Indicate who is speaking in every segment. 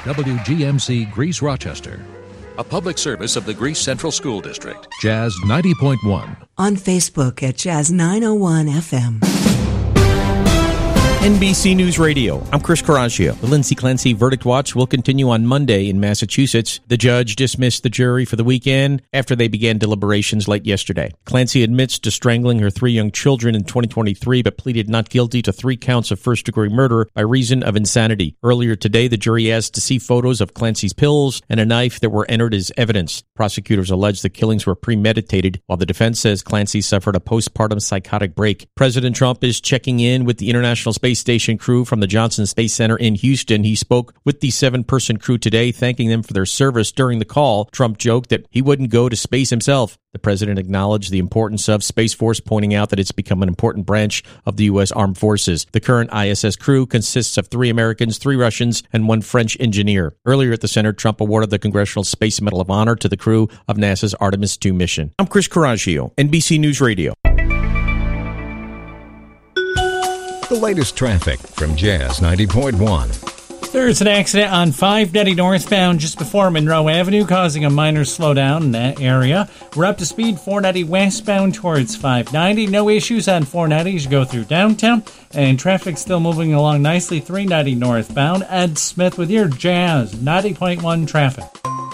Speaker 1: WGMC Greece Rochester. A public service of the Greece Central School District. Jazz 90.1.
Speaker 2: On Facebook at Jazz 901 FM.
Speaker 3: NBC News Radio. I'm Chris Coraggio. The Lindsay Clancy verdict watch will continue on Monday in Massachusetts. The judge dismissed the jury for the weekend after they began deliberations late yesterday. Clancy admits to strangling her 3 young children in 2023, but pleaded not guilty to 3 counts of first-degree murder by reason of insanity. Earlier today, the jury asked to see photos of Clancy's pills and a knife that were entered as evidence. Prosecutors allege the killings were premeditated, while the defense says Clancy suffered a postpartum psychotic break. President Trump is checking in with the International Space Station crew from the Johnson Space Center in Houston. He spoke with the 7-person crew today, thanking them for their service during the call. Trump joked that he wouldn't go to space himself. The president acknowledged the importance of Space Force, pointing out that it's become an important branch of the U.S. Armed Forces. The current ISS crew consists of 3 Americans, 3 Russians, and 1 French engineer. Earlier at the center, Trump awarded the Congressional Space Medal of Honor to the crew of NASA's Artemis II mission. I'm Chris Coraggio, NBC News Radio.
Speaker 4: The latest traffic from Jazz 90.1.
Speaker 5: There's an accident on 590 northbound just before Monroe Avenue, causing a minor slowdown in that area. We're up to speed 490 westbound towards 590. No issues on 490 as you go through downtown. And traffic still moving along nicely. 390 northbound. Ed Smith with your Jazz 90.1 traffic.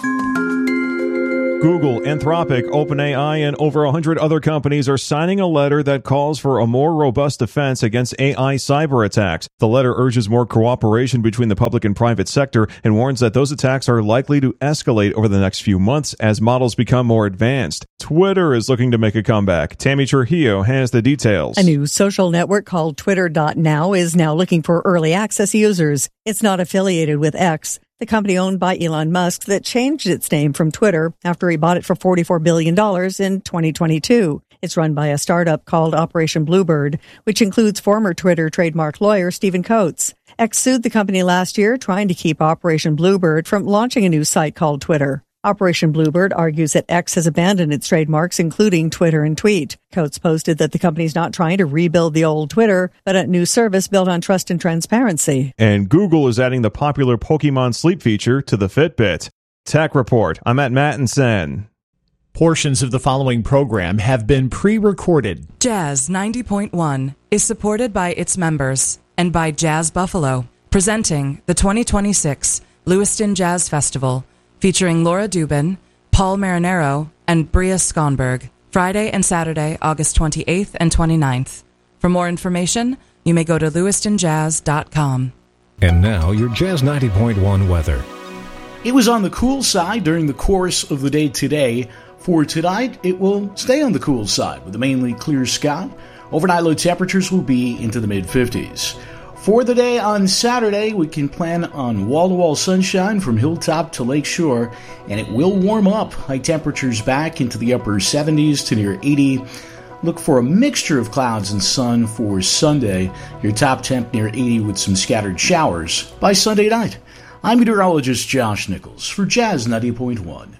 Speaker 6: Google, Anthropic, OpenAI, and over 100 other companies are signing a letter that calls for a more robust defense against AI cyber attacks. The letter urges more cooperation between the public and private sector and warns that those attacks are likely to escalate over the next few months as models become more advanced. Twitter is looking to make a comeback. Tammy Trujillo has the details.
Speaker 7: A new social network called Twitter.now is now looking for early access users. It's not affiliated with X, the company owned by Elon Musk that changed its name from Twitter after he bought it for $44 billion in 2022. It's run by a startup called Operation Bluebird, which includes former Twitter trademark lawyer Stephen Coates. X sued the company last year, trying to keep Operation Bluebird from launching a new site called Twitter. Operation Bluebird argues that X has abandoned its trademarks, including Twitter and Tweet. Coates posted that the company's not trying to rebuild the old Twitter, but a new service built on trust and transparency.
Speaker 6: And Google is adding the popular Pokemon Sleep feature to the Fitbit. Tech Report. I'm at Mattinson.
Speaker 8: Portions of the following program have been pre-recorded.
Speaker 9: Jazz 90.1 is supported by its members and by Jazz Buffalo, presenting the 2026 Lewiston Jazz Festival, featuring Laura Dubin, Paul Marinero, and Bria Skonberg, Friday and Saturday, August 28th and 29th. For more information, you may go to lewistonjazz.com.
Speaker 4: And now, your Jazz 90.1 weather.
Speaker 10: It was on the cool side during the course of the day today. For tonight, it will stay on the cool side with a mainly clear sky. Overnight low temperatures will be into the mid-50s. For the day on Saturday, we can plan on wall-to-wall sunshine from hilltop to lakeshore, and it will warm up. High temperatures back into the upper 70s to near 80. Look for a mixture of clouds and sun for Sunday. Your top temp near 80 with some scattered showers by Sunday night. I'm meteorologist Josh Nichols for Jazz 90.1.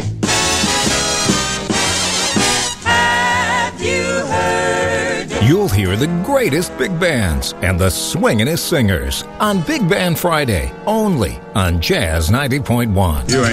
Speaker 4: You'll hear the greatest big bands and the swingin'est singers on Big Band Friday, only on Jazz 90.1.